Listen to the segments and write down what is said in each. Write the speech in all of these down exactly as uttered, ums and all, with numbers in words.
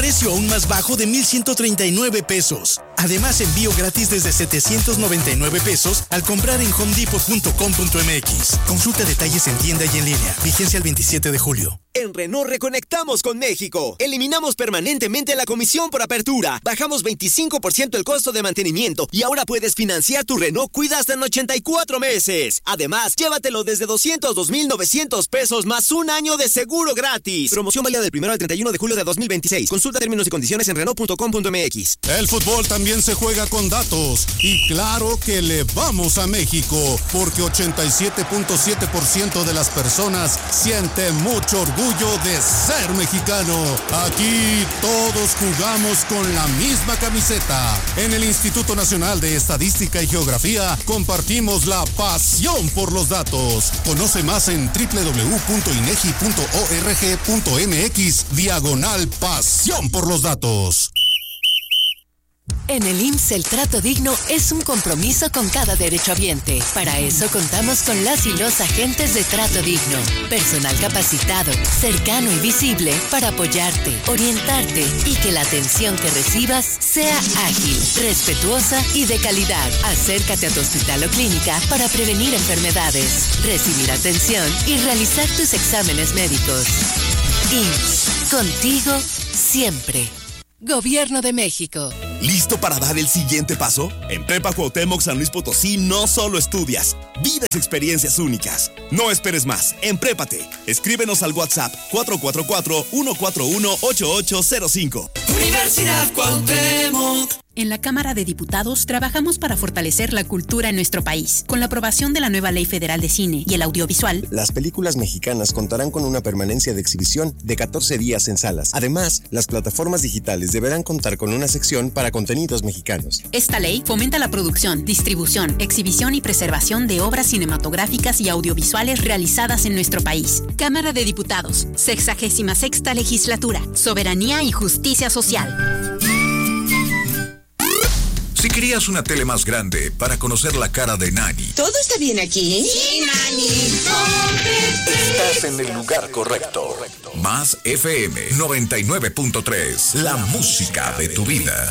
precio aún más bajo de mil ciento treinta y nueve pesos. Además, envío gratis desde setecientos noventa y nueve pesos al comprar en home depot punto com punto m x. Consulta detalles en tienda y en línea. Vigencia el veintisiete de julio. En Renault reconectamos con México. Eliminamos permanentemente la comisión por apertura. Bajamos veinticinco por ciento el costo de mantenimiento y ahora puedes financiar tu Renault Kwid hasta en ochenta y cuatro meses. Además, llévatelo desde doscientos dos mil novecientos pesos más un año de seguro gratis. Promoción válida del primero al treinta y uno de julio de dos mil veintiséis. Consulta términos y condiciones en renault punto com punto m x. El fútbol también se juega con datos y claro que le vamos a México porque ochenta y siete punto siete por ciento de las personas siente mucho orgullo de ser mexicano. Aquí todos jugamos con la misma camiseta. En el Instituto Nacional de Estadística y Geografía compartimos la pasión por los datos. Conoce más en doble u doble u doble u punto inegi punto org punto m x diagonal pasión por los datos. En el I M S S el trato digno es un compromiso con cada derechohabiente. Para eso contamos con las y los agentes de trato digno. Personal capacitado, cercano y visible para apoyarte, orientarte y que la atención que recibas sea ágil, respetuosa y de calidad. Acércate a tu hospital o clínica para prevenir enfermedades, recibir atención y realizar tus exámenes médicos. I M S S, contigo siempre. Gobierno de México. ¿Listo para dar el siguiente paso? En Prepa Cuauhtémoc San Luis Potosí no solo estudias, vives experiencias únicas. No esperes más, emprépate. Escríbenos al WhatsApp cuatro cuatro cuatro, uno cuatro uno, ocho ocho cero cinco. Universidad Cuauhtémoc. En la Cámara de Diputados trabajamos para fortalecer la cultura en nuestro país. Con la aprobación de la nueva Ley Federal de Cine y el Audiovisual, las películas mexicanas contarán con una permanencia de exhibición de catorce días en salas. Además, las plataformas digitales deberán contar con una sección para contenidos mexicanos. Esta ley fomenta la producción, distribución, exhibición y preservación de obras cinematográficas y audiovisuales realizadas en nuestro país. Cámara de Diputados, sexagésima sexta Legislatura, Soberanía y Justicia Social. Si querías una tele más grande para conocer la cara de Nani. ¿Todo está bien aquí? Sí, Nani. Estás en el lugar correcto. Más F M noventa y nueve punto tres. La música de tu vida.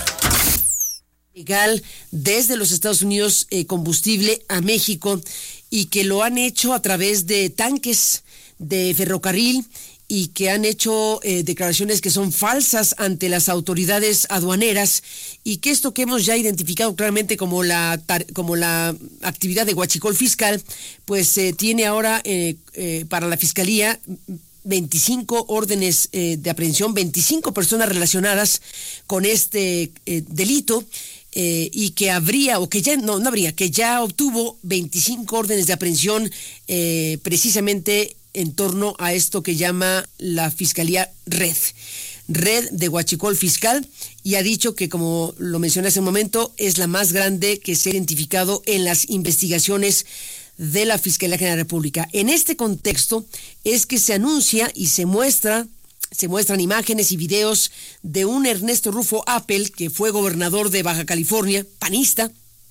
Legal desde los Estados Unidos eh, combustible a México y que lo han hecho a través de tanques de ferrocarril y que han hecho eh, declaraciones que son falsas ante las autoridades aduaneras y que esto que hemos ya identificado claramente como la tar- como la actividad de huachicol fiscal, pues eh, tiene ahora eh, eh, para la Fiscalía veinticinco órdenes eh, de aprehensión, veinticinco personas relacionadas con este eh, delito. Eh, y que habría, o que ya, no, no habría, que ya obtuvo veinticinco órdenes de aprehensión eh, precisamente en torno a esto que llama la Fiscalía Red, Red de Huachicol Fiscal, y ha dicho que, como lo mencioné hace un momento, es la más grande que se ha identificado en las investigaciones de la Fiscalía General de la República. En este contexto es que se anuncia y se muestra Se muestran imágenes y videos de un Ernesto Rufo Appel, que fue gobernador de Baja California, panista,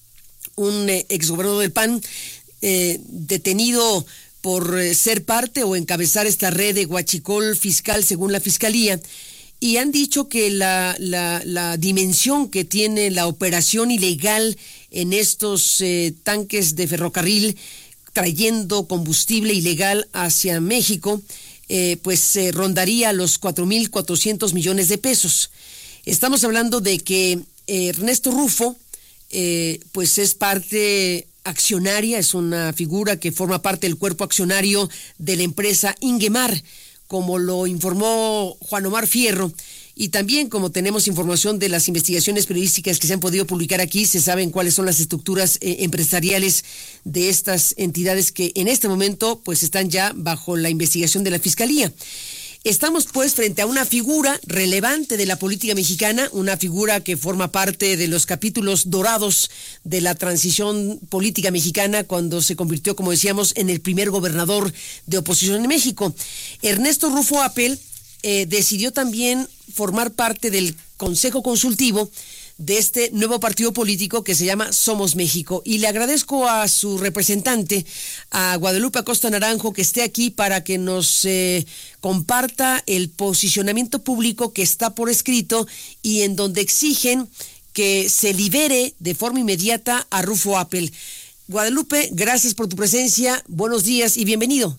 un eh, exgobernador del P A N, eh, detenido por eh, ser parte o encabezar esta red de huachicol fiscal según la Fiscalía. Y han dicho que la, la, la dimensión que tiene la operación ilegal en estos eh, tanques de ferrocarril trayendo combustible ilegal hacia México, Eh, pues eh, rondaría los cuatro mil cuatrocientos millones de pesos. Estamos hablando de que eh, Ernesto Rufo eh, pues es parte accionaria, es una figura que forma parte del cuerpo accionario de la empresa Ingemar, como lo informó Juan Omar Fierro. Y también, como tenemos información de las investigaciones periodísticas que se han podido publicar aquí, se saben cuáles son las estructuras eh, empresariales de estas entidades que en este momento pues están ya bajo la investigación de la Fiscalía. Estamos pues frente a una figura relevante de la política mexicana, una figura que forma parte de los capítulos dorados de la transición política mexicana cuando se convirtió, como decíamos, en el primer gobernador de oposición en México. Ernesto Rufo Appel eh, decidió también formar parte del Consejo Consultivo de este nuevo partido político que se llama Somos México. Y le agradezco a su representante, a Guadalupe Acosta Naranjo, que esté aquí para que nos eh, comparta el posicionamiento público que está por escrito y en donde exigen que se libere de forma inmediata a Rufo Appel. Guadalupe, gracias por tu presencia, buenos días y bienvenido.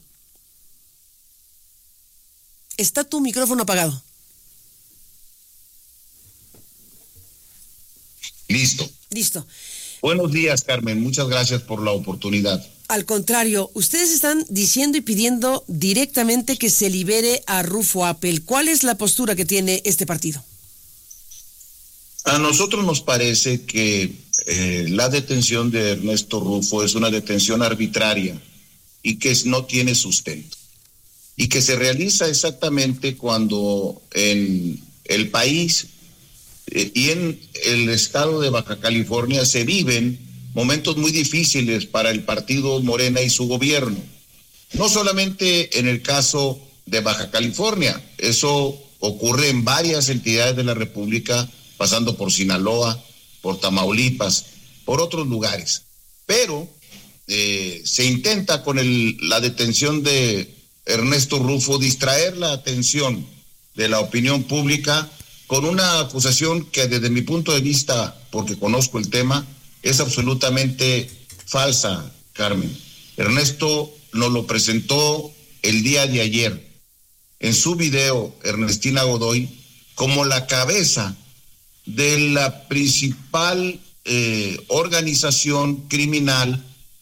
Está tu micrófono apagado. Listo. Listo. Buenos días, Carmen. Muchas gracias por la oportunidad. Al contrario, ustedes están diciendo y pidiendo directamente que se libere a Rufo Appel. ¿Cuál es la postura que tiene este partido? A nosotros nos parece que eh, la detención de Ernesto Rufo es una detención arbitraria y que no tiene sustento. Y que se realiza exactamente cuando en el país eh, y en el estado de Baja California se viven momentos muy difíciles para el partido Morena y su gobierno. No solamente en el caso de Baja California, eso ocurre en varias entidades de la República, pasando por Sinaloa, por Tamaulipas, por otros lugares. Pero eh, se intenta con el, la detención de Ernesto Rufo distraer la atención de la opinión pública con una acusación que desde mi punto de vista, porque conozco el tema, es absolutamente falsa, Carmen. Ernesto nos lo presentó el día de ayer en su video, Ernestina Godoy, como la cabeza de la principal eh, organización criminal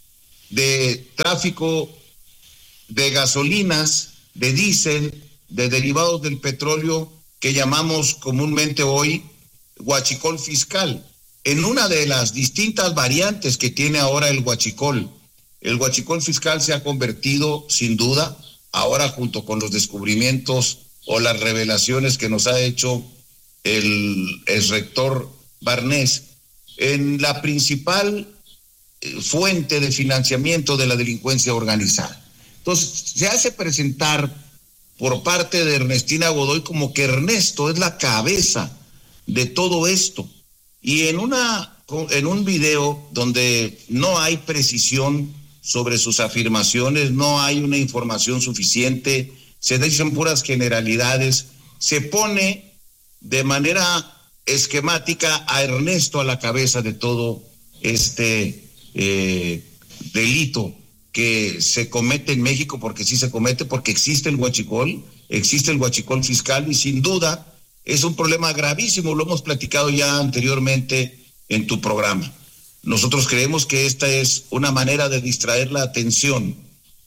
de tráfico de gasolinas, de diésel, de derivados del petróleo que llamamos comúnmente hoy huachicol fiscal. En una de las distintas variantes que tiene ahora el huachicol, el huachicol fiscal se ha convertido, sin duda, ahora junto con los descubrimientos o las revelaciones que nos ha hecho el, el rector Barnés, en la principal eh, fuente de financiamiento de la delincuencia organizada. Entonces, se hace presentar por parte de Ernestina Godoy como que Ernesto es la cabeza de todo esto. Y en, una, en un video donde no hay precisión sobre sus afirmaciones, no hay una información suficiente, se dicen puras generalidades, se pone de manera esquemática a Ernesto a la cabeza de todo este eh, delito que se comete en México, porque sí se comete, porque existe el huachicol, existe el huachicol fiscal y sin duda es un problema gravísimo, lo hemos platicado ya anteriormente en tu programa. Nosotros creemos que esta es una manera de distraer la atención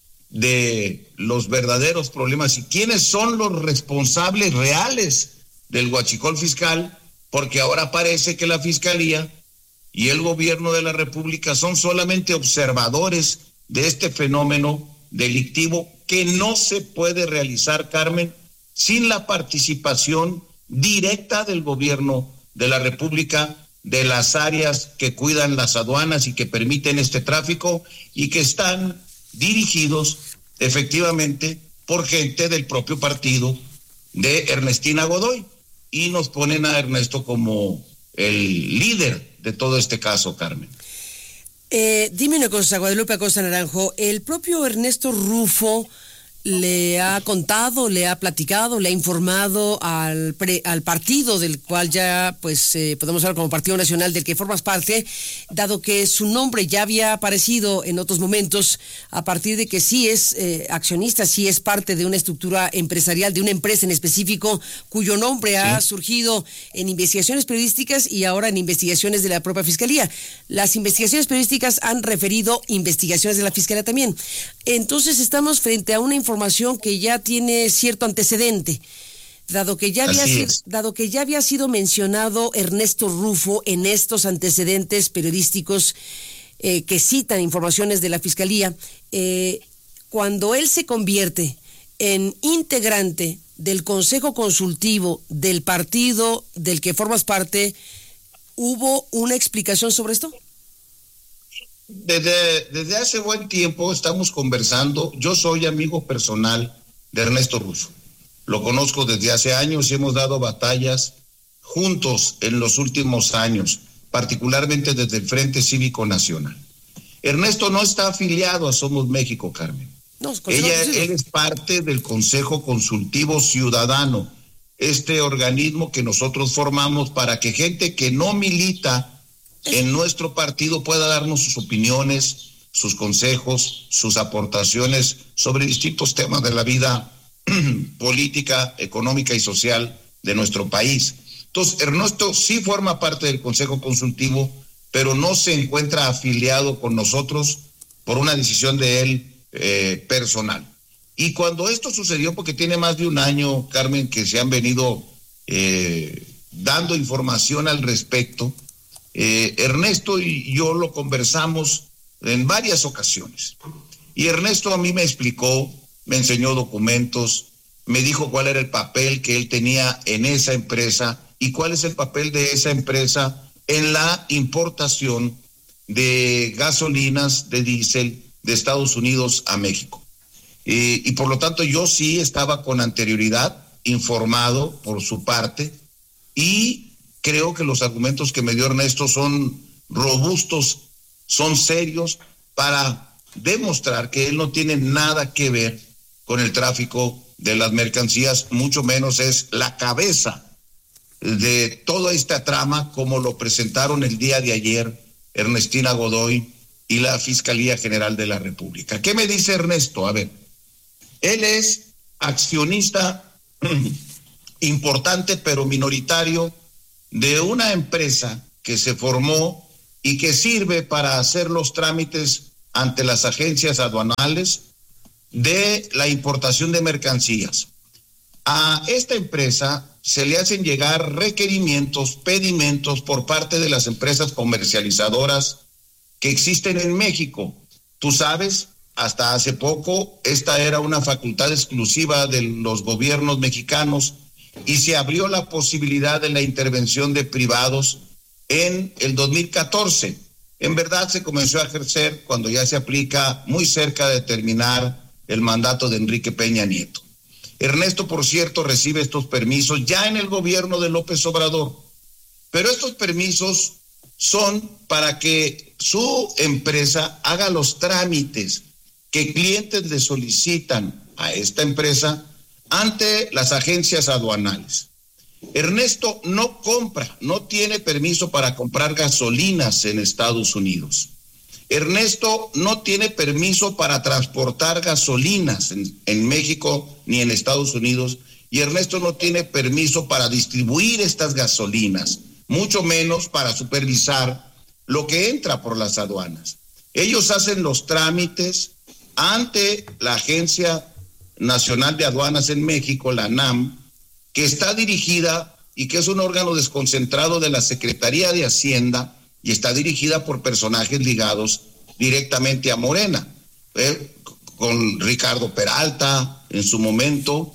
de los verdaderos problemas y quiénes son los responsables reales del huachicol fiscal, porque ahora parece que la Fiscalía y el gobierno de la República son solamente observadores de este fenómeno delictivo que no se puede realizar, Carmen, sin la participación directa del gobierno de la República, de las áreas que cuidan las aduanas y que permiten este tráfico y que están dirigidos efectivamente por gente del propio partido de Ernestina Godoy y nos ponen a Ernesto como el líder de todo este caso, Carmen. Eh, dime una cosa, Guadalupe Acosta Naranjo, el propio Ernesto Rufo le ha contado, le ha platicado, le ha informado al, pre, al partido del cual ya pues eh, podemos hablar como Partido Nacional del que formas parte, dado que su nombre ya había aparecido en otros momentos a partir de que sí es eh, accionista, sí es parte de una estructura empresarial, de una empresa en específico cuyo nombre sí ha surgido en investigaciones periodísticas y ahora en investigaciones de la propia Fiscalía. Las investigaciones periodísticas han referido investigaciones de la Fiscalía también. Entonces estamos frente a una información que ya tiene cierto antecedente, dado que ya había sido, dado que ya había sido mencionado Ernesto Rufo en estos antecedentes periodísticos eh, que citan informaciones de la Fiscalía, eh, cuando él se convierte en integrante del Consejo Consultivo del partido del que formas parte, ¿hubo una explicación sobre esto? Desde, desde hace buen tiempo estamos conversando. Yo soy amigo personal de Ernesto Rufo. Lo conozco desde hace años y hemos dado batallas juntos en los últimos años, particularmente desde el Frente Cívico Nacional. Ernesto no está afiliado a Somos México, Carmen. No, Ella, él es parte del Consejo Consultivo Ciudadano, este organismo que nosotros formamos para que gente que no milita en nuestro partido pueda darnos sus opiniones, sus consejos, sus aportaciones sobre distintos temas de la vida política, económica y social de nuestro país. Entonces, Ernesto sí forma parte del Consejo Consultivo, pero no se encuentra afiliado con nosotros por una decisión de él eh, personal. Y cuando esto sucedió, porque tiene más de un año, Carmen, que se han venido eh, dando información al respecto, eh, Ernesto y yo lo conversamos en varias ocasiones. Y Ernesto a mí me explicó, me enseñó documentos, me dijo cuál era el papel que él tenía en esa empresa y cuál es el papel de esa empresa en la importación de gasolinas, de diésel de Estados Unidos a México. Eh, y por lo tanto yo sí estaba con anterioridad informado por su parte y creo que los argumentos que me dio Ernesto son robustos, son serios para demostrar que él no tiene nada que ver con el tráfico de las mercancías, mucho menos es la cabeza de toda esta trama como lo presentaron el día de ayer Ernestina Godoy y la Fiscalía General de la República. ¿Qué me dice Ernesto? A ver, él es accionista importante pero minoritario de una empresa que se formó y que sirve para hacer los trámites ante las agencias aduanales de la importación de mercancías. A esta empresa se le hacen llegar requerimientos, pedimentos por parte de las empresas comercializadoras que existen en México. Tú sabes, hasta hace poco esta era una facultad exclusiva de los gobiernos mexicanos y se abrió la posibilidad de la intervención de privados en el dos mil catorce. En verdad se comenzó a ejercer cuando ya se aplica muy cerca de terminar el mandato de Enrique Peña Nieto. Ernesto, por cierto, recibe estos permisos ya en el gobierno de López Obrador, pero estos permisos son para que su empresa haga los trámites que clientes le solicitan a esta empresa ante las agencias aduanales. Ernesto no compra, no tiene permiso para comprar gasolinas en Estados Unidos. Ernesto no tiene permiso para transportar gasolinas en, en México ni en Estados Unidos, y Ernesto no tiene permiso para distribuir estas gasolinas, mucho menos para supervisar lo que entra por las aduanas. Ellos hacen los trámites ante la Agencia Nacional de Aduanas en México, la ANAM, que está dirigida y que es un órgano desconcentrado de la Secretaría de Hacienda y está dirigida por personajes ligados directamente a Morena, eh, con Ricardo Peralta en su momento,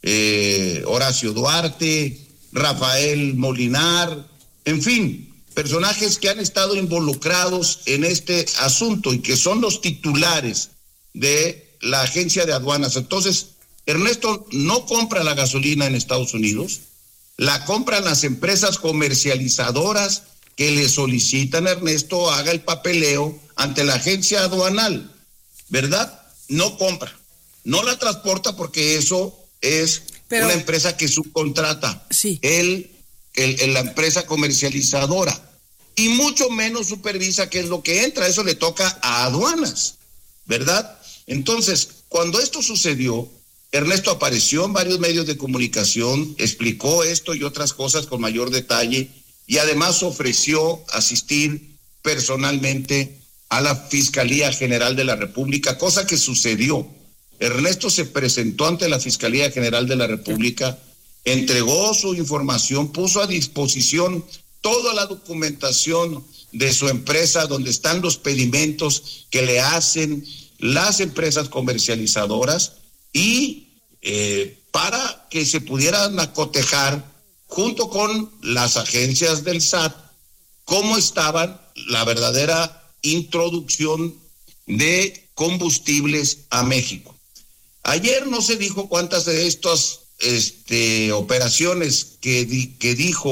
eh, Horacio Duarte, Rafael Molinar, en fin, personajes que han estado involucrados en este asunto y que son los titulares de la agencia de aduanas. Entonces, Ernesto no compra la gasolina en Estados Unidos, la compran las empresas comercializadoras que le solicitan a Ernesto haga el papeleo ante la agencia aduanal, ¿verdad? No compra, no la transporta porque eso es Pero, una empresa que subcontrata, sí. él, el, el, la empresa comercializadora, y mucho menos supervisa qué es lo que entra, eso le toca a aduanas, ¿verdad? Entonces, cuando esto sucedió, Ernesto apareció en varios medios de comunicación, explicó esto y otras cosas con mayor detalle, y además ofreció asistir personalmente a la Fiscalía General de la República, cosa que sucedió. Ernesto se presentó ante la Fiscalía General de la República, entregó su información, puso a disposición toda la documentación de su empresa, donde están los pedimentos que le hacen las empresas comercializadoras, y eh, para que se pudieran acotejar junto con las agencias del S A T cómo estaban la verdadera introducción de combustibles a México. Ayer no se dijo cuántas de estas este, operaciones que, di, que dijo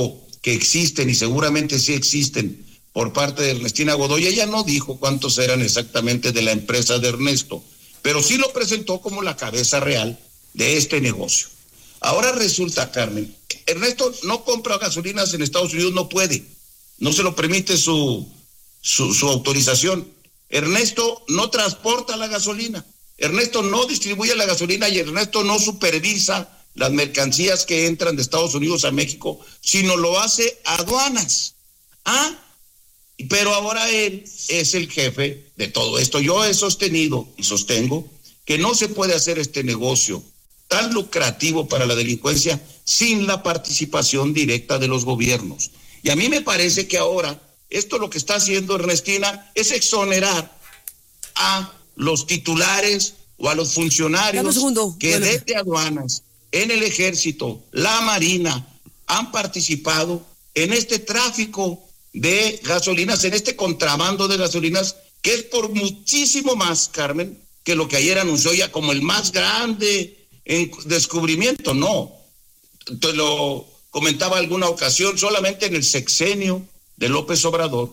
que existen y seguramente sí existen por parte de Ernestina Godoy. Ella no dijo cuántos eran exactamente de la empresa de Ernesto, pero sí lo presentó como la cabeza real de este negocio. Ahora resulta, Carmen, Ernesto no compra gasolinas en Estados Unidos, no puede, no se lo permite su, su, su autorización. Ernesto no transporta la gasolina, Ernesto no distribuye la gasolina y Ernesto no supervisa las mercancías que entran de Estados Unidos a México, sino lo hace aduanas. Ah, pero ahora él es el jefe de todo esto. Yo he sostenido y sostengo que no se puede hacer este negocio tan lucrativo para la delincuencia sin la participación directa de los gobiernos. Y a mí me parece que ahora esto lo que está haciendo Ernestina es exonerar a los titulares o a los funcionarios que bueno. desde aduanas, en el ejército, la marina, han participado en este tráfico de gasolinas, en este contrabando de gasolinas, que es por muchísimo más, Carmen, que lo que ayer anunció ya como el más grande en descubrimiento. No, te lo comentaba alguna ocasión, solamente en el sexenio de López Obrador,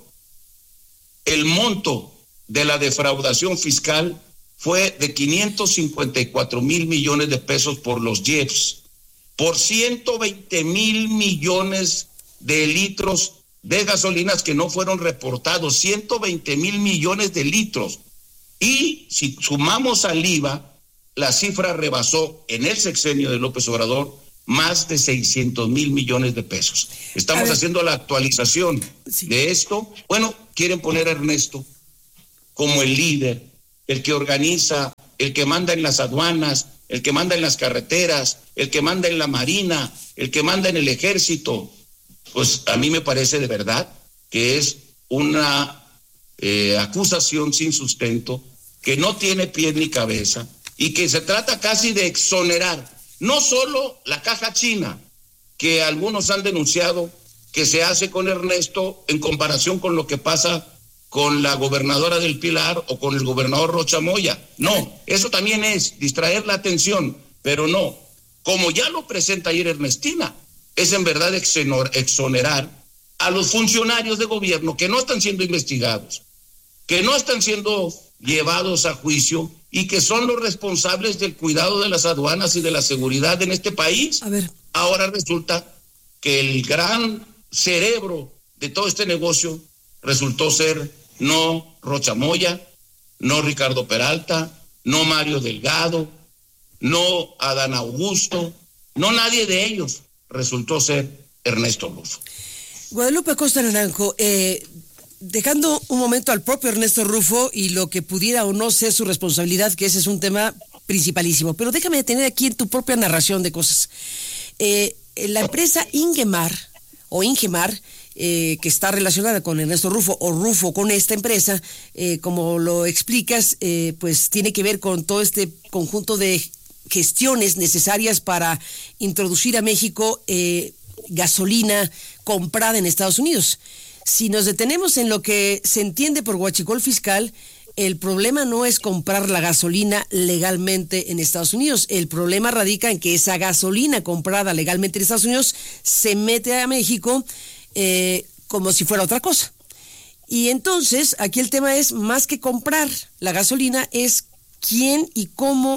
el monto de la defraudación fiscal fue de quinientos cincuenta y cuatro mil millones de pesos por los J E Ps, por ciento veinte mil millones de litros de gasolinas que no fueron reportados, ciento veinte mil millones de litros. Y si sumamos al I V A, la cifra rebasó en el sexenio de López Obrador más de seiscientos mil millones de pesos. Estamos haciendo la actualización sí. de esto. Bueno, quieren poner a Ernesto como el líder, el que organiza, el que manda en las aduanas, el que manda en las carreteras, el que manda en la marina, el que manda en el ejército. Pues a mí me parece de verdad que es una eh, acusación sin sustento, que no tiene pie ni cabeza y que se trata casi de exonerar no solo la caja china, que algunos han denunciado que se hace con Ernesto en comparación con lo que pasa con la gobernadora del Pilar o con el gobernador Rocha Moya. No, eso también es distraer la atención, pero no. Como ya lo presenta ayer Ernestina, es en verdad exonerar a los funcionarios de gobierno que no están siendo investigados, que no están siendo llevados a juicio y que son los responsables del cuidado de las aduanas y de la seguridad en este país. A ver. Ahora resulta que el gran cerebro de todo este negocio resultó ser no Rocha Moya, no Ricardo Peralta, no Mario Delgado, no Adán Augusto, no nadie de ellos, resultó ser Ernesto Rufo. Guadalupe Acosta Naranjo, eh, dejando un momento al propio Ernesto Rufo y lo que pudiera o no ser su responsabilidad, que ese es un tema principalísimo, pero déjame detener aquí en tu propia narración de cosas. Eh, la empresa Ingemar, o Ingemar, Eh, que está relacionada con Ernesto Rufo o Rufo con esta empresa, eh, como lo explicas, eh, pues tiene que ver con todo este conjunto de gestiones necesarias para introducir a México eh, gasolina comprada en Estados Unidos. Si nos detenemos en lo que se entiende por huachicol fiscal, el problema no es comprar la gasolina legalmente en Estados Unidos. El problema radica en que esa gasolina comprada legalmente en Estados Unidos se mete a México Eh, como si fuera otra cosa. Y entonces, aquí el tema es, más que comprar la gasolina, es quién y cómo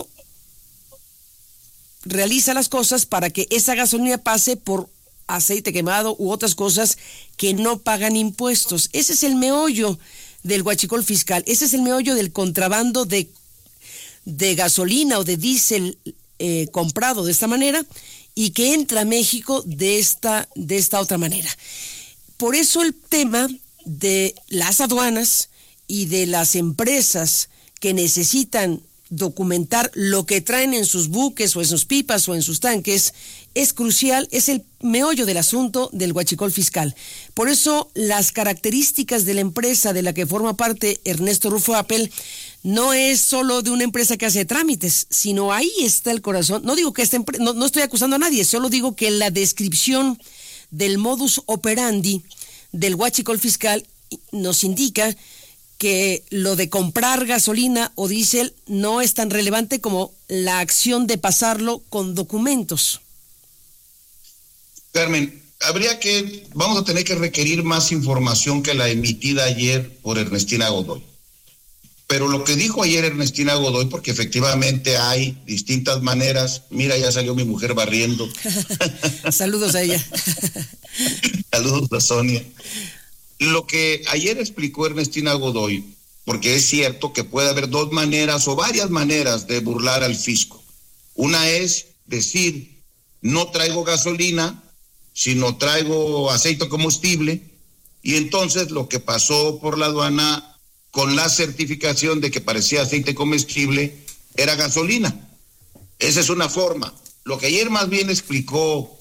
realiza las cosas para que esa gasolina pase por aceite quemado u otras cosas que no pagan impuestos. Ese es el meollo del huachicol fiscal, ese es el meollo del contrabando de, de gasolina o de diésel eh, comprado de esta manera y que entra a México de esta, de esta otra manera. Por eso el tema de las aduanas y de las empresas que necesitan documentar lo que traen en sus buques o en sus pipas o en sus tanques es crucial, es el meollo del asunto del huachicol fiscal. Por eso las características de la empresa de la que forma parte Ernesto Rufo Apple no es solo de una empresa que hace trámites, sino ahí está el corazón. No digo que esta empresa, no, no estoy acusando a nadie, solo digo que la descripción del modus operandi del huachicol fiscal nos indica que lo de comprar gasolina o diésel no es tan relevante como la acción de pasarlo con documentos. Carmen, habría que, vamos a tener que requerir más información que la emitida ayer por Ernestina Godoy. Pero lo que dijo ayer Ernestina Godoy, porque efectivamente hay distintas maneras. Mira, ya salió mi mujer barriendo. Saludos a ella. Saludos a Sonia. Lo que ayer explicó Ernestina Godoy, porque es cierto que puede haber dos maneras o varias maneras de burlar al fisco. Una es decir, no traigo gasolina, sino traigo aceite combustible, y entonces lo que pasó por la aduana con la certificación de que parecía aceite comestible, era gasolina. Esa es una forma. Lo que ayer más bien explicó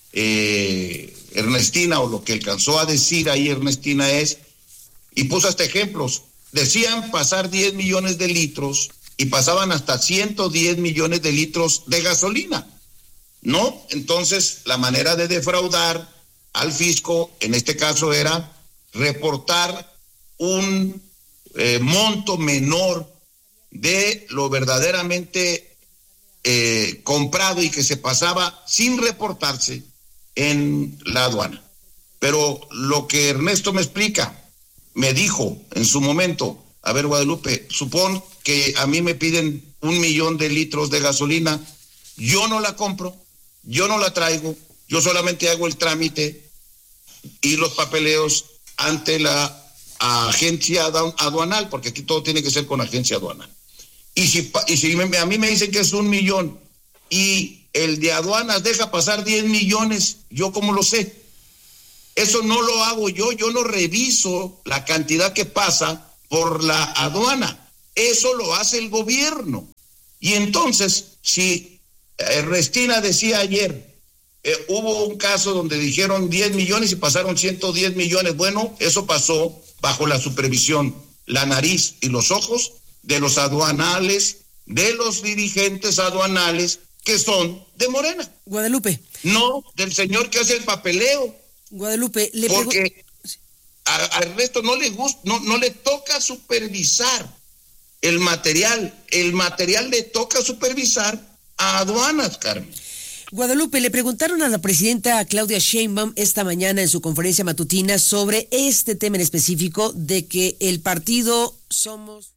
eh, Ernestina, o lo que alcanzó a decir ahí Ernestina es, y puso hasta ejemplos, decían pasar diez millones de litros y pasaban hasta ciento diez millones de litros de gasolina, ¿no? Entonces, la manera de defraudar al fisco, en este caso, era reportar un Eh, monto menor de lo verdaderamente eh, comprado y que se pasaba sin reportarse en la aduana. Pero lo que Ernesto me explica, me dijo en su momento, a ver, Guadalupe, supón que a mí me piden un millón de litros de gasolina, yo no la compro, yo no la traigo, yo solamente hago el trámite y los papeleos ante la agencia aduanal, porque aquí todo tiene que ser con agencia aduanal. Y si, y si me, a mí me dicen que es un millón y el de aduanas deja pasar diez millones, ¿yo cómo lo sé? Eso no lo hago yo, yo no reviso la cantidad que pasa por la aduana, eso lo hace el gobierno. Y entonces, si Ernestina decía ayer, eh, hubo un caso donde dijeron diez millones y pasaron ciento diez millones, bueno, eso pasó bajo la supervisión, la nariz y los ojos de los aduanales, de los dirigentes aduanales que son de Morena. Guadalupe. No del señor que hace el papeleo. Guadalupe, le porque a, a Ernesto no le gusta, no, no le toca supervisar el material, el material le toca supervisar a aduanas, Carmen. Guadalupe, le preguntaron a la presidenta Claudia Sheinbaum esta mañana en su conferencia matutina sobre este tema en específico de que el partido Somos...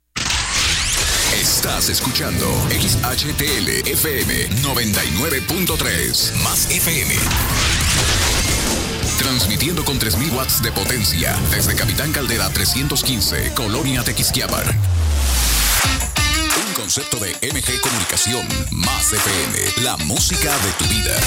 Estás escuchando X H T L F M noventa y nueve punto tres más F M. Transmitiendo con tres mil watts de potencia desde Capitán Caldera trescientos quince, Colonia Tequisquiapan. Un concepto de M G Comunicación más F M, la música de tu vida.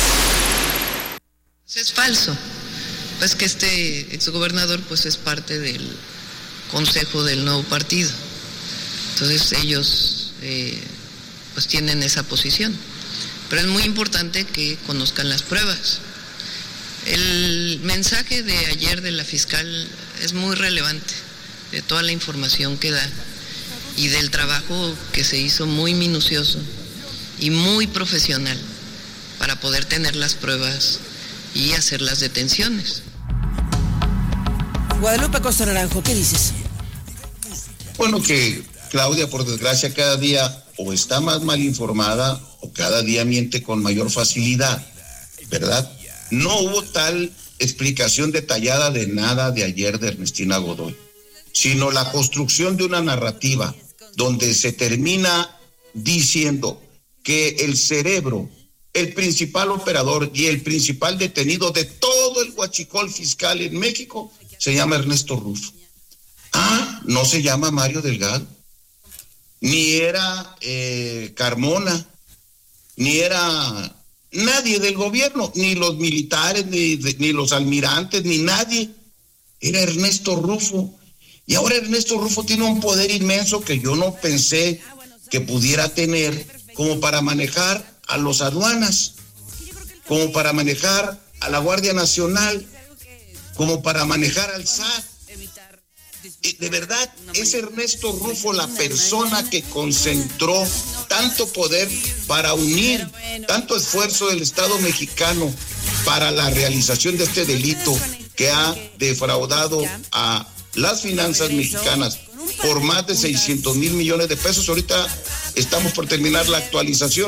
Es falso, pues que este exgobernador pues es parte del consejo del nuevo partido. Entonces ellos eh, pues tienen esa posición. Pero es muy importante que conozcan las pruebas. El mensaje de ayer de la fiscal es muy relevante, de toda la información que da y del trabajo que se hizo muy minucioso y muy profesional para poder tener las pruebas y hacer las detenciones. Guadalupe Costa Naranjo, ¿qué dices? Bueno, que Claudia, por desgracia, cada día o está más mal informada o cada día miente con mayor facilidad, ¿verdad? No hubo tal explicación detallada de nada de ayer de Ernestina Godoy, sino la construcción de una narrativa donde se termina diciendo que el cerebro, el principal operador y el principal detenido de todo el huachicol fiscal en México se llama Ernesto Rufo. Ah, no se llama Mario Delgado, ni era eh, Carmona, ni era nadie del gobierno, ni los militares, ni, ni los almirantes, ni nadie. Era Ernesto Rufo. Y ahora Ernesto Rufo tiene un poder inmenso que yo no pensé que pudiera tener, como para manejar a los aduanas, como para manejar a la Guardia Nacional, como para manejar al S A T. De verdad, es Ernesto Rufo la persona que concentró tanto poder para unir tanto esfuerzo del Estado mexicano para la realización de este delito que ha defraudado a las finanzas mexicanas por más de seiscientos mil millones de pesos. Ahorita estamos por terminar la actualización,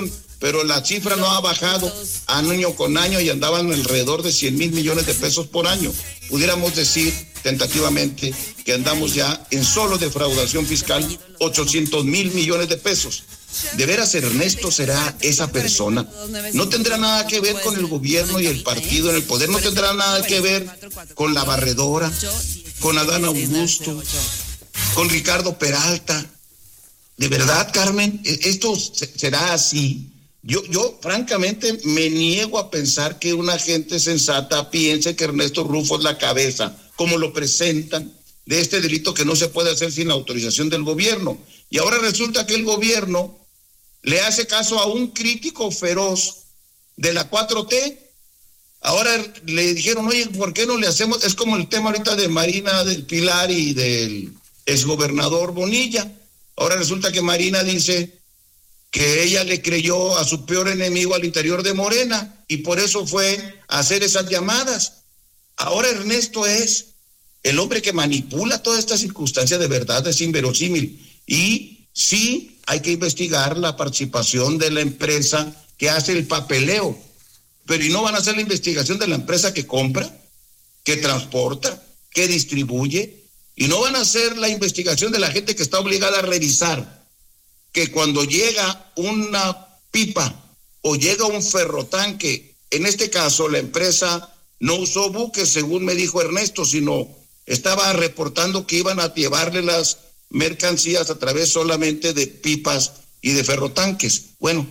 pero la cifra no ha bajado año con año y andaban alrededor de cien mil millones de pesos por año. Pudiéramos decir tentativamente que andamos ya en solo defraudación fiscal ochocientos mil millones de pesos. ¿De veras Ernesto será esa persona? No tendrá nada que ver con el gobierno y el partido en el poder, no tendrá nada que ver con la barredora, con Adán Augusto, con Ricardo Peralta. ¿De verdad, Carmen, esto será así? Yo, yo francamente me niego a pensar que una gente sensata piense que Ernesto Rufo es la cabeza, como lo presentan, de este delito que no se puede hacer sin la autorización del gobierno. Y ahora resulta que el gobierno le hace caso a un crítico feroz de la cuatro T. Ahora le dijeron, oye, ¿por qué no le hacemos? Es como el tema ahorita de Marina del Pilar y del exgobernador Bonilla. Ahora resulta que Marina dice que ella le creyó a su peor enemigo al interior de Morena y por eso fue a hacer esas llamadas. Ahora Ernesto es el hombre que manipula toda esta circunstancia, de verdad es inverosímil. Y sí hay que investigar la participación de la empresa que hace el papeleo, pero ¿y no van a hacer la investigación de la empresa que compra, que transporta, que distribuye? ¿Y no van a hacer la investigación de la gente que está obligada a revisar que cuando llega una pipa o llega un ferrotanque, en este caso la empresa no usó buques, según me dijo Ernesto, sino estaba reportando que iban a llevarle las mercancías a través solamente de pipas y de ferrotanques? Bueno,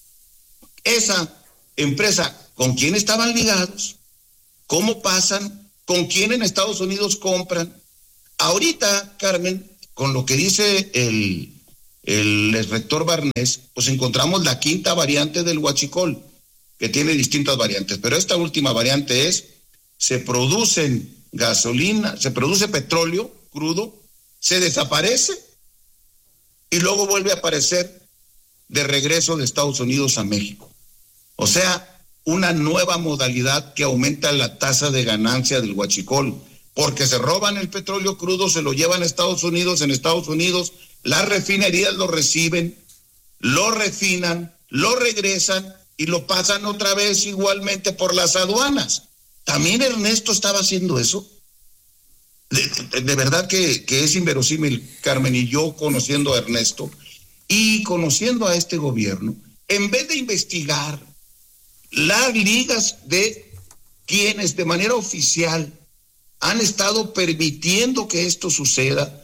esa empresa, ¿con quién estaban ligados? ¿Cómo pasan? ¿Con quién en Estados Unidos compran? Ahorita, Carmen, con lo que dice el, el rector Barnés, pues encontramos la quinta variante del huachicol, que tiene distintas variantes, pero esta última variante es, se producen gasolina, se produce petróleo crudo, se desaparece y luego vuelve a aparecer de regreso de Estados Unidos a México. O sea, una nueva modalidad que aumenta la tasa de ganancia del huachicol, porque se roban el petróleo crudo, se lo llevan a Estados Unidos, en Estados Unidos las refinerías lo reciben, lo refinan, lo regresan y lo pasan otra vez igualmente por las aduanas. ¿También Ernesto estaba haciendo eso? De, de, de verdad que, que es inverosímil, Carmen, y yo conociendo a Ernesto y conociendo a este gobierno, en vez de investigar las ligas de quienes de manera oficial han estado permitiendo que esto suceda,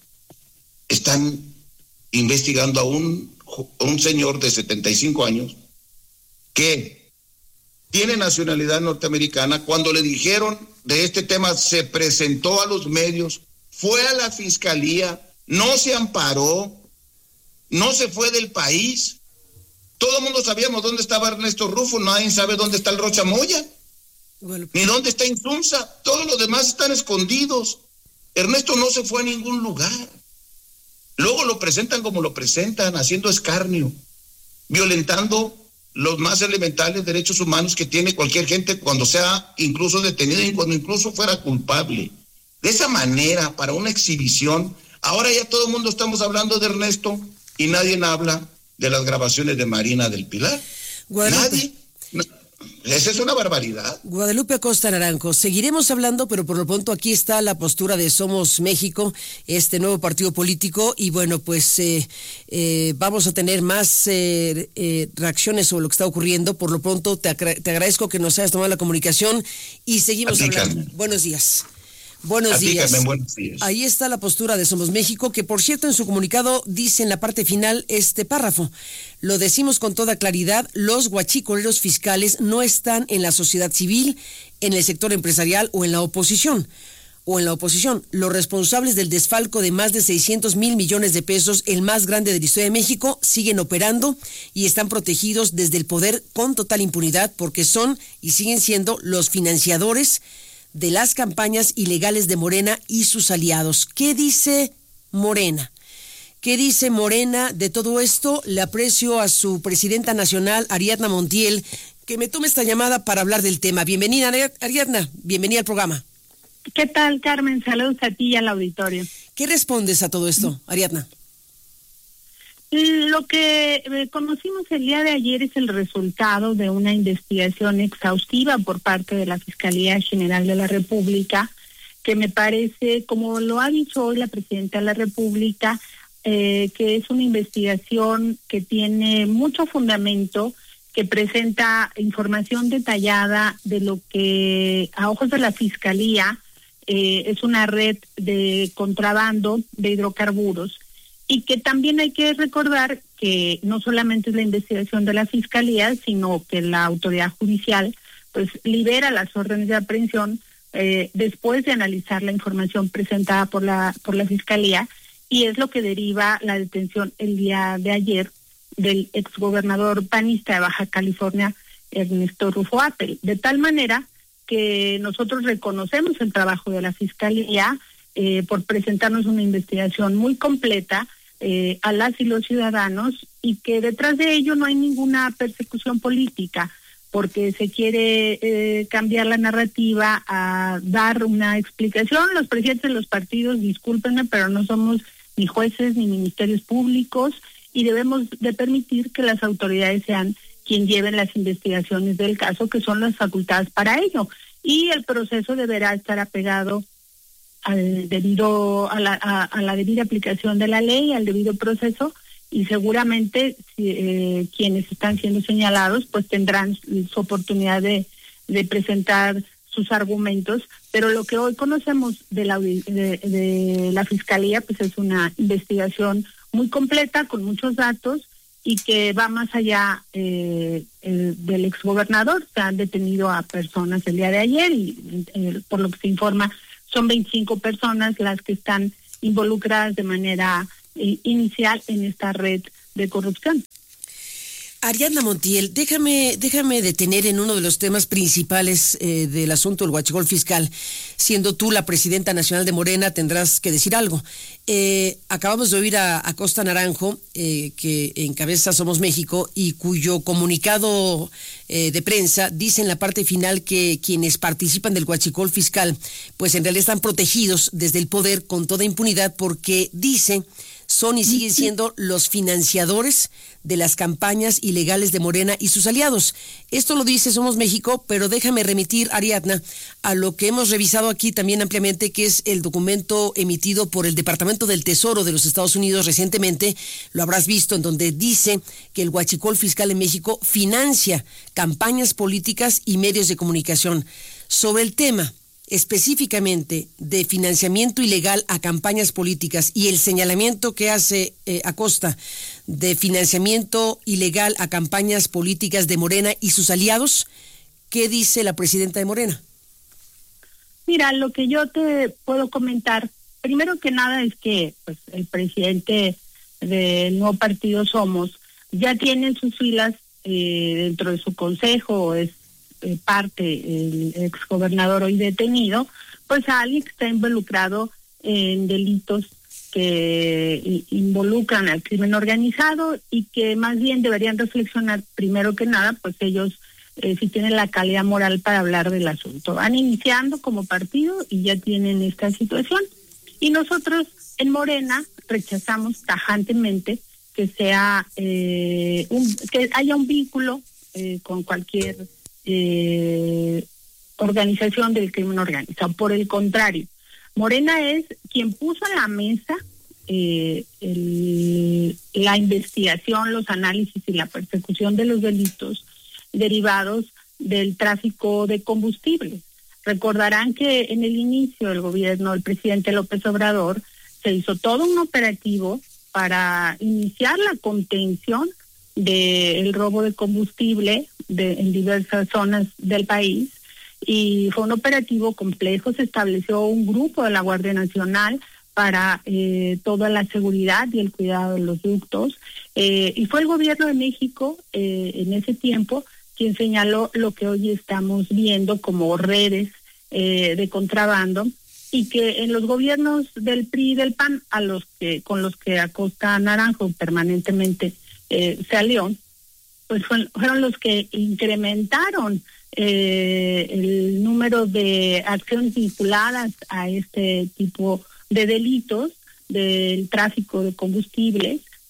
están investigando a un, a un señor de setenta y cinco años que tiene nacionalidad norteamericana. Cuando le dijeron de este tema, se presentó a los medios, fue a la fiscalía, no se amparó, no se fue del país. Todo el mundo sabíamos dónde estaba Ernesto Rufo, nadie sabe dónde está el Rocha Moya, bueno, ni dónde está Insunza, todos los demás están escondidos. Ernesto no se fue a ningún lugar. Luego lo presentan como lo presentan, haciendo escarnio, violentando los más elementales derechos humanos que tiene cualquier gente cuando sea incluso detenido y cuando incluso fuera culpable. De esa manera, para una exhibición, ahora ya todo el mundo estamos hablando de Ernesto y nadie habla de las grabaciones de Marina del Pilar. Guadalupe. Nadie. No, esa es una barbaridad. Guadalupe Acosta Naranjo, seguiremos hablando, pero por lo pronto aquí está la postura de Somos México, este nuevo partido político, y bueno, pues eh, eh, vamos a tener más eh, eh, reacciones sobre lo que está ocurriendo. Por lo pronto te, agra- te agradezco que nos hayas tomado la comunicación y seguimos hablando. Carmen. Buenos días. Buenos A ti, días. Carmen, buenos días. Ahí está la postura de Somos México, que por cierto en su comunicado dice en la parte final este párrafo: lo decimos con toda claridad, los guachicoleros fiscales no están en la sociedad civil, en el sector empresarial o en la oposición. O en la oposición, los responsables del desfalco de más de seiscientos mil millones de pesos, el más grande de la historia de México, siguen operando y están protegidos desde el poder con total impunidad, porque son y siguen siendo los financiadores de las campañas ilegales de Morena y sus aliados. ¿Qué dice Morena? ¿Qué dice Morena de todo esto? Le aprecio a su presidenta nacional, Ariadna Montiel, que me tome esta llamada para hablar del tema. Bienvenida, Ariadna, bienvenida al programa. ¿Qué tal, Carmen? Saludos a ti y al auditorio. ¿Qué respondes a todo esto, Ariadna? Lo que eh, conocimos el día de ayer es el resultado de una investigación exhaustiva por parte de la Fiscalía General de la República, que me parece, como lo ha dicho hoy la Presidenta de la República, eh, que es una investigación que tiene mucho fundamento, que presenta información detallada de lo que a ojos de la Fiscalía eh, es una red de contrabando de hidrocarburos, y que también hay que recordar que no solamente es la investigación de la Fiscalía, sino que la autoridad judicial pues libera las órdenes de aprehensión eh, después de analizar la información presentada por la por la Fiscalía, y es lo que deriva la detención el día de ayer del exgobernador panista de Baja California, Ernesto Rufo Atl, de tal manera que nosotros reconocemos el trabajo de la Fiscalía eh, por presentarnos una investigación muy completa eh, a las y los ciudadanos, y que detrás de ello no hay ninguna persecución política, porque se quiere eh, cambiar la narrativa a dar una explicación. Los presidentes de los partidos, discúlpenme, pero no somos ni jueces ni ministerios públicos, y debemos de permitir que las autoridades sean quien lleven las investigaciones del caso, que son las facultadas para ello, y el proceso deberá estar apegado al debido a la, a, a la debida aplicación de la ley, al debido proceso, y seguramente eh, quienes están siendo señalados pues tendrán su oportunidad de, de presentar sus argumentos, pero lo que hoy conocemos de la de, de la Fiscalía pues es una investigación muy completa, con muchos datos, y que va más allá eh, el, del exgobernador. Se han detenido a personas el día de ayer y eh, por lo que se informa son veinticinco personas las que están involucradas de manera eh, inicial en esta red de corrupción. Ariadna Montiel, déjame, déjame detener en uno de los temas principales eh, del asunto del huachicol fiscal. Siendo tú la presidenta nacional de Morena, tendrás que decir algo. Eh, acabamos de oír a, a Costa Naranjo, eh, que encabeza Somos México, y cuyo comunicado eh, de prensa dice en la parte final que quienes participan del huachicol fiscal, pues en realidad están protegidos desde el poder con toda impunidad, porque dice son y siguen siendo los financiadores de las campañas ilegales de Morena y sus aliados. Esto lo dice Somos México, pero déjame remitir, Ariadna, a lo que hemos revisado aquí también ampliamente, que es el documento emitido por el Departamento del Tesoro de los Estados Unidos recientemente, lo habrás visto, en donde dice que el huachicol fiscal en México financia campañas políticas y medios de comunicación. Sobre el tema específicamente de financiamiento ilegal a campañas políticas y el señalamiento que hace eh, Acosta de financiamiento ilegal a campañas políticas de Morena y sus aliados, ¿qué dice la presidenta de Morena? Mira, lo que yo te puedo comentar, primero que nada, es que pues el presidente del nuevo partido Somos ya tiene en sus filas eh, dentro de su consejo, es Eh, parte el exgobernador hoy detenido, pues a alguien que está involucrado en delitos que involucran al crimen organizado, y que más bien deberían reflexionar primero que nada, pues ellos eh, si tienen la calidad moral para hablar del asunto. Van iniciando como partido y ya tienen esta situación, y nosotros en Morena rechazamos tajantemente que sea eh, un, que haya un vínculo eh, con cualquier Eh, organización del crimen organizado. Por el contrario, Morena es quien puso en la mesa eh, el, la investigación, los análisis y la persecución de los delitos derivados del tráfico de combustible. Recordarán que en el inicio del gobierno del presidente López Obrador se hizo todo un operativo para iniciar la contención del robo de combustible de, en diversas zonas del país, y fue un operativo complejo. Se estableció un grupo de la Guardia Nacional para eh, toda la seguridad y el cuidado de los ductos, eh, y fue el gobierno de México eh, en ese tiempo quien señaló lo que hoy estamos viendo como redes eh, de contrabando, y que en los gobiernos del P R I y del P A N, a los que con los que Acosta Naranjo permanentemente Eh, salió, pues fueron, fueron los que incrementaron eh, el número de acciones vinculadas a este tipo de delitos del tráfico de combustibles,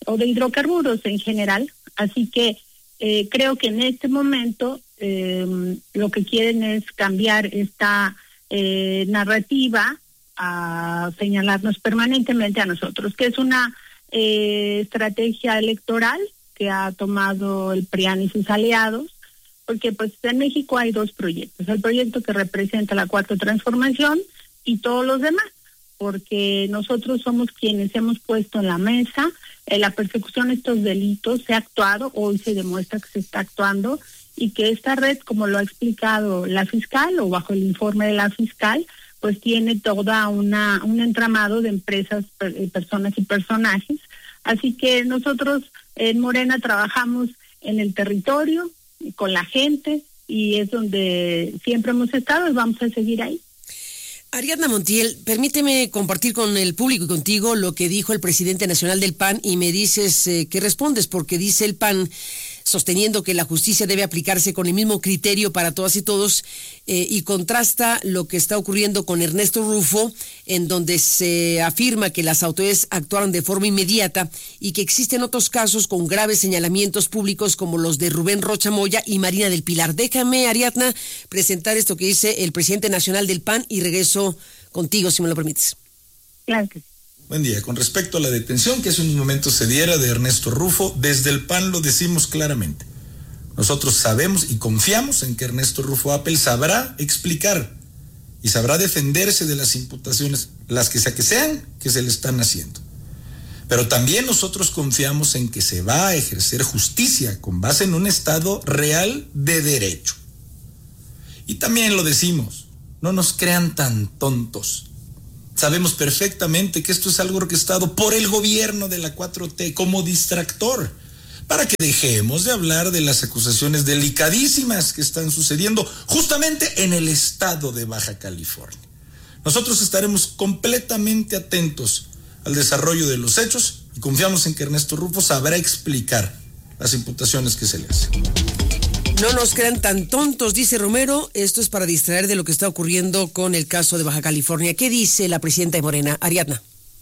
o de hidrocarburos en general. Así que eh, creo que en este momento eh, lo que quieren es cambiar esta eh, narrativa a señalarnos permanentemente a nosotros, que es una eh, estrategia electoral que ha tomado el P R I A N y sus aliados, porque pues en México hay dos proyectos, el proyecto que representa la Cuarta Transformación y todos los demás, porque nosotros somos quienes hemos puesto en la mesa eh, la persecución de estos delitos. Se ha actuado, hoy se demuestra que se está actuando, y que esta red, como lo ha explicado la fiscal o bajo el informe de la fiscal, pues tiene toda una un entramado de empresas, per, personas y personajes. Así que nosotros en Morena trabajamos en el territorio, con la gente, y es donde siempre hemos estado y vamos a seguir ahí. Ariadna Montiel, permíteme compartir con el público y contigo lo que dijo el presidente nacional del P A N, y me dices eh, qué respondes, porque dice el P A N, sosteniendo que la justicia debe aplicarse con el mismo criterio para todas y todos, eh, y contrasta lo que está ocurriendo con Ernesto Rufo, en donde se afirma que las autoridades actuaron de forma inmediata y que existen otros casos con graves señalamientos públicos como los de Rubén Rocha Moya y Marina del Pilar. Déjame, Ariadna, presentar esto que dice el presidente nacional del P A N y regreso contigo, si me lo permites. Claro que sí. Buen día. Con respecto a la detención que hace unos momentos se diera de Ernesto Rufo, desde el P A N lo decimos claramente. Nosotros sabemos y confiamos en que Ernesto Rufo Appel sabrá explicar y sabrá defenderse de las imputaciones, las que sea que sean, que se le están haciendo. Pero también nosotros confiamos en que se va a ejercer justicia con base en un Estado real de derecho. Y también lo decimos, no nos crean tan tontos. Sabemos perfectamente que esto es algo orquestado por el gobierno de la cuatro T como distractor, para que dejemos de hablar de las acusaciones delicadísimas que están sucediendo justamente en el estado de Baja California. Nosotros estaremos completamente atentos al desarrollo de los hechos y confiamos en que Ernesto Rufo sabrá explicar las imputaciones que se le hacen. No nos crean tan tontos, dice Romero. Esto es para distraer de lo que está ocurriendo con el caso de Baja California. ¿Qué dice la presidenta de Morena, Ariadna?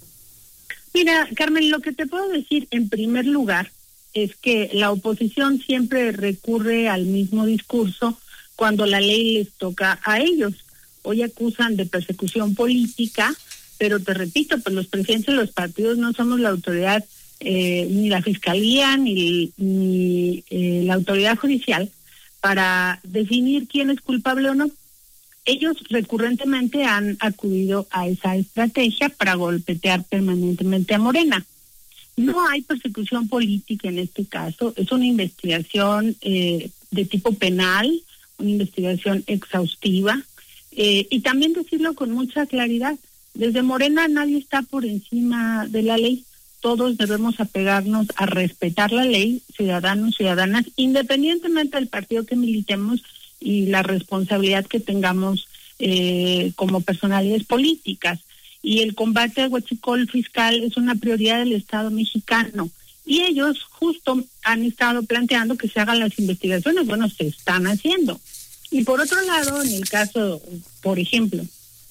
Mira, Carmen, lo que te puedo decir en primer lugar es que la oposición siempre recurre al mismo discurso cuando la ley les toca a ellos. Hoy acusan de persecución política, pero te repito, pues los presidentes de los partidos no somos la autoridad, eh, ni la fiscalía, ni, ni eh, la autoridad judicial, para definir quién es culpable o no. Ellos recurrentemente han acudido a esa estrategia para golpetear permanentemente a Morena. No hay persecución política en este caso, es una investigación eh, de tipo penal, una investigación exhaustiva, eh, y también decirlo con mucha claridad, desde Morena nadie está por encima de la ley. Todos debemos apegarnos a respetar la ley, ciudadanos, ciudadanas, independientemente del partido que militemos y la responsabilidad que tengamos eh, como personalidades políticas. Y el combate al huachicol fiscal es una prioridad del Estado mexicano. Y ellos justo han estado planteando que se hagan las investigaciones. Bueno, se están haciendo. Y por otro lado, en el caso, por ejemplo,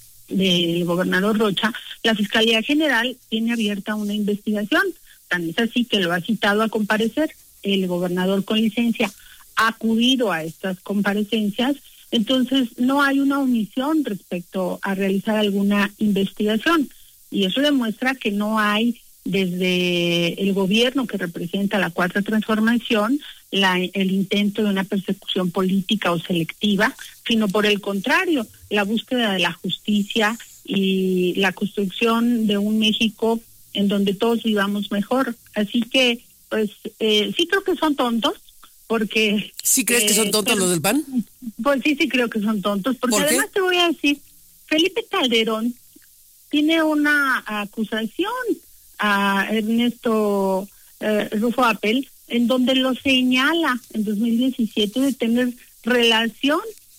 del gobernador Rocha, la Fiscalía General tiene abierta una investigación. Tan es así que lo ha citado a comparecer. El gobernador con licencia ha acudido a estas comparecencias. Entonces no hay una omisión respecto a realizar alguna investigación. Y eso demuestra que no hay desde el gobierno que representa la Cuarta Transformación la, el intento de una persecución política o selectiva, sino por el contrario, la búsqueda de la justicia y la construcción de un México en donde todos vivamos mejor. Así que, pues, eh, sí creo que son tontos, porque... ¿Sí crees eh, que son tontos pero, los del P A N? Pues sí, sí creo que son tontos, porque ¿Por además qué? te voy a decir, Felipe Calderón tiene una acusación a Ernesto eh, Rufo Appel, en donde lo señala en dos mil diecisiete de tener relación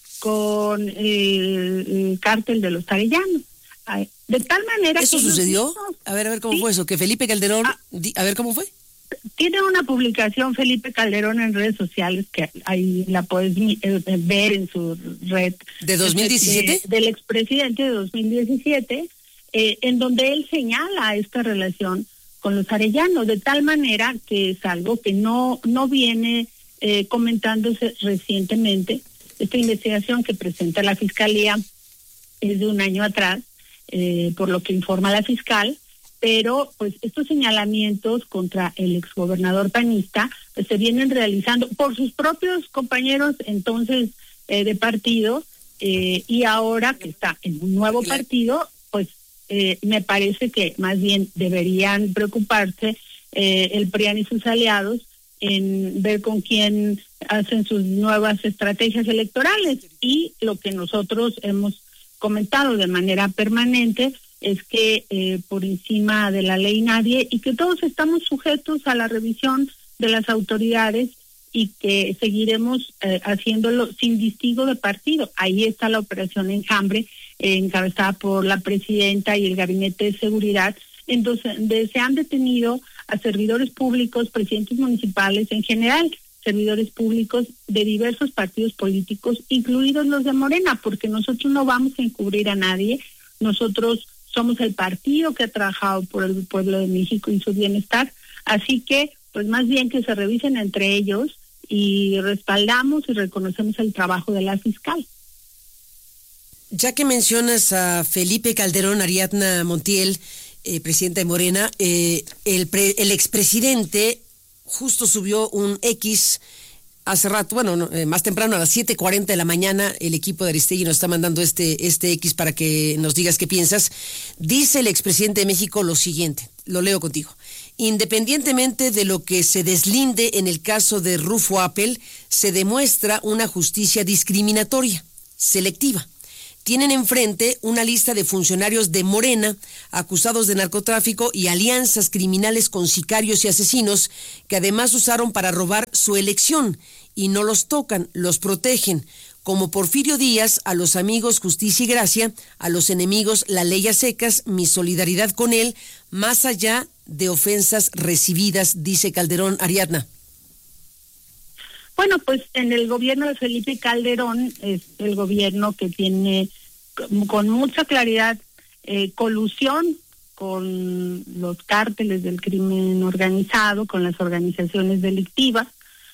con el, el cártel de los Arellanos. De tal manera ¿Eso que sucedió? Mismos, a ver, a ver cómo ¿sí? fue eso, que Felipe Calderón, ah, di, a ver cómo fue. Tiene una publicación Felipe Calderón en redes sociales que ahí la puedes eh, ver en su red. ¿De dos mil diecisiete? De, del expresidente de dos mil diecisiete, eh, en donde él señala esta relación con los arellanos, de tal manera que es algo que no, no viene eh, comentándose recientemente. Esta investigación que presenta la Fiscalía es de un año atrás, eh, por lo que informa la fiscal, pero pues estos señalamientos contra el exgobernador panista pues, se vienen realizando por sus propios compañeros entonces eh, de partido, eh, y ahora que está en un nuevo partido, pues eh, me parece que más bien deberían preocuparse eh, el P R I A N y sus aliados en ver con quién hacen sus nuevas estrategias electorales. Y lo que nosotros hemos comentado de manera permanente es que eh, por encima de la ley nadie, y que todos estamos sujetos a la revisión de las autoridades y que seguiremos eh, haciéndolo sin distingo de partido. Ahí está la operación Enjambre, eh, encabezada por la presidenta y el Gabinete de Seguridad, en donde se han detenido a servidores públicos, presidentes municipales en general, servidores públicos de diversos partidos políticos, incluidos los de Morena, porque nosotros no vamos a encubrir a nadie. Nosotros somos el partido que ha trabajado por el pueblo de México y su bienestar, así que pues más bien que se revisen entre ellos, y respaldamos y reconocemos el trabajo de la fiscal. Ya que mencionas a Felipe Calderón, Ariadna Montiel, eh, presidenta de Morena, eh, el, pre, el expresidente justo subió un X hace rato, bueno, no, eh, más temprano, a las siete cuarenta de la mañana, el equipo de Aristegui nos está mandando este, este X para que nos digas qué piensas. Dice el expresidente de México lo siguiente, lo leo contigo. Independientemente de lo que se deslinde en el caso de Rufo Appel, se demuestra una justicia discriminatoria, selectiva. Tienen enfrente una lista de funcionarios de Morena acusados de narcotráfico y alianzas criminales con sicarios y asesinos que además usaron para robar su elección, y no los tocan, los protegen. Como Porfirio Díaz, a los amigos justicia y gracia, a los enemigos la ley a secas, mi solidaridad con él, más allá de ofensas recibidas, dice Calderón. Ariadna. Bueno, pues en el gobierno de Felipe Calderón es el gobierno que tiene con mucha claridad eh, colusión con los cárteles del crimen organizado, con las organizaciones delictivas.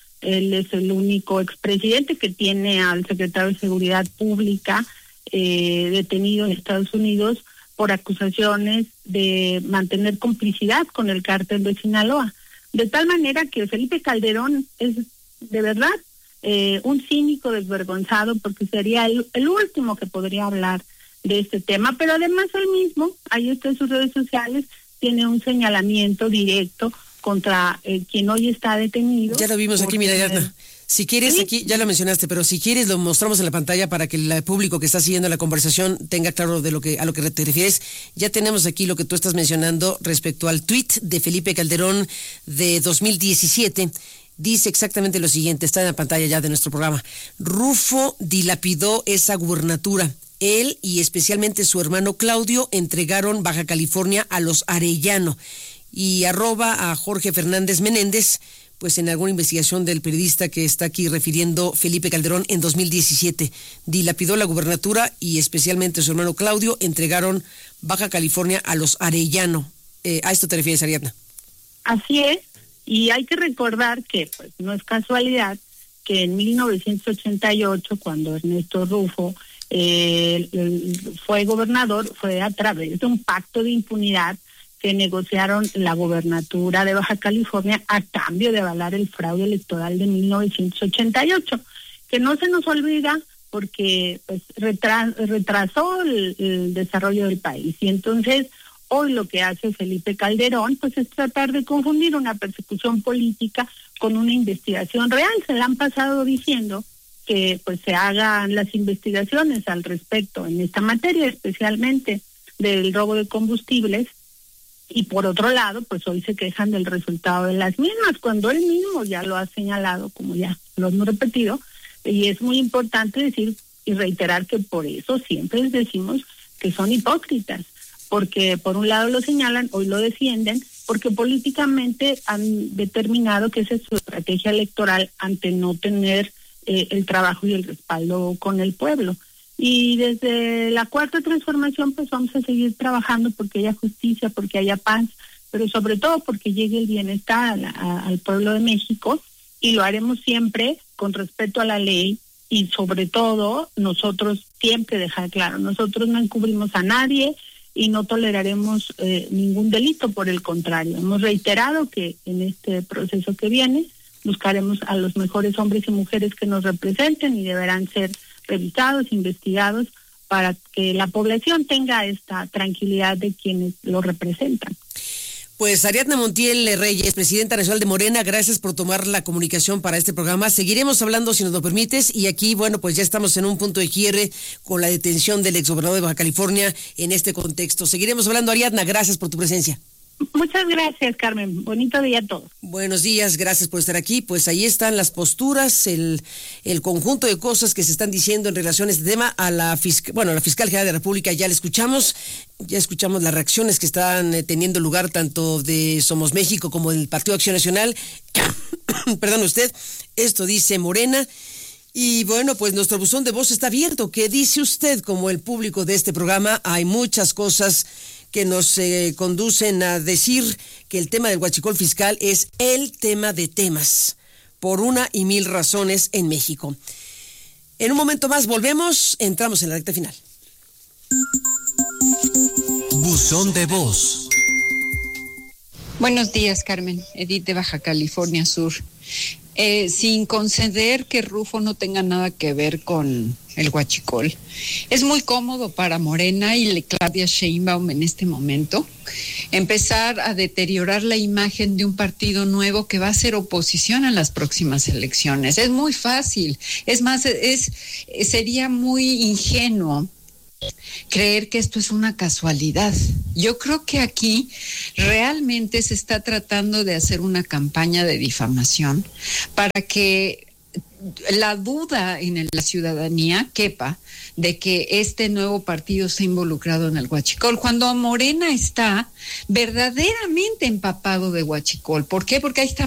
Él es el único expresidente que tiene al secretario de Seguridad Pública eh, detenido en Estados Unidos por acusaciones de mantener complicidad con el cártel de Sinaloa. De tal manera que Felipe Calderón es de verdad eh, un cínico desvergonzado, porque sería el, el último que podría hablar de este tema, pero además él mismo, ahí está en sus redes sociales, tiene un señalamiento directo contra eh, quien hoy está detenido. Ya lo vimos aquí, mira, Ariadna. Si quieres, ¿sí? Aquí ya lo mencionaste, pero si quieres lo mostramos en la pantalla para que el público que está siguiendo la conversación tenga claro de lo que a lo que te refieres. Ya tenemos aquí lo que tú estás mencionando respecto al tuit de Felipe Calderón de dos mil diecisiete. Dice exactamente lo siguiente, está en la pantalla ya de nuestro programa. Rufo dilapidó esa gubernatura. Él y especialmente su hermano Claudio entregaron Baja California a los Arellano. Y arroba a Jorge Fernández Menéndez, pues en alguna investigación del periodista que está aquí refiriendo Felipe Calderón en dos mil diecisiete. Dilapidó la gubernatura y especialmente su hermano Claudio entregaron Baja California a los Arellano. Eh, ¿A esto te refieres, Ariadna? Así es, y hay que recordar que pues no es casualidad que en mil novecientos ochenta y ocho, cuando Ernesto Rufo eh, fue gobernador, fue a través de un pacto de impunidad que negociaron la gobernatura de Baja California a cambio de avalar el fraude electoral de mil novecientos ochenta y ocho, que no se nos olvida porque pues retra- retrasó el, el desarrollo del país. Y entonces hoy lo que hace Felipe Calderón pues es tratar de confundir una persecución política con una investigación real. Se le han pasado diciendo que pues se hagan las investigaciones al respecto en esta materia, especialmente del robo de combustibles, y por otro lado, pues hoy se quejan del resultado de las mismas, cuando él mismo ya lo ha señalado, como ya lo hemos repetido, y es muy importante decir y reiterar que por eso siempre les decimos que son hipócritas, porque por un lado lo señalan, hoy lo defienden, porque políticamente han determinado que esa es su estrategia electoral ante no tener eh, el trabajo y el respaldo con el pueblo. Y desde la cuarta transformación pues vamos a seguir trabajando porque haya justicia, porque haya paz, pero sobre todo porque llegue el bienestar a la, a, al pueblo de México, y lo haremos siempre con respeto a la ley, y sobre todo nosotros siempre dejar claro, nosotros no encubrimos a nadie y no toleraremos eh, ningún delito, por el contrario, hemos reiterado que en este proceso que viene buscaremos a los mejores hombres y mujeres que nos representen y deberán ser revisados, investigados, para que la población tenga esta tranquilidad de quienes lo representan. Pues Ariadna Montiel Reyes, presidenta nacional de Morena, gracias por tomar la comunicación para este programa. Seguiremos hablando si nos lo permites, y aquí, bueno, pues ya estamos en un punto de quiebre con la detención del exgobernador de Baja California en este contexto. Seguiremos hablando, Ariadna, gracias por tu presencia. Muchas gracias, Carmen. Bonito día a todos. Buenos días, gracias por estar aquí. Pues ahí están las posturas, el, el conjunto de cosas que se están diciendo en relación a este tema. A la fiscal, bueno, a la fiscal general de la República ya la escuchamos, ya escuchamos las reacciones que están eh, teniendo lugar tanto de Somos México como del Partido Acción Nacional. Perdón usted, esto dice Morena. Y bueno, pues nuestro buzón de voz está abierto. ¿Qué dice usted como el público de este programa? Hay muchas cosas que nos eh, conducen a decir que el tema del huachicol fiscal es el tema de temas, por una y mil razones en México. En un momento más volvemos, entramos en la recta final. Buzón de voz. Buenos días, Carmen. Edith de Baja California Sur. Eh, sin conceder que Rufo no tenga nada que ver con el huachicol, es muy cómodo para Morena y Claudia Sheinbaum en este momento empezar a deteriorar la imagen de un partido nuevo que va a ser oposición a las próximas elecciones. Es muy fácil. Es más, es, sería muy ingenuo creer que esto es una casualidad. Yo creo que aquí realmente se está tratando de hacer una campaña de difamación para que la duda en la ciudadanía quepa de que este nuevo partido está involucrado en el huachicol, cuando Morena está verdaderamente empapado de huachicol. ¿Por qué? Porque ahí está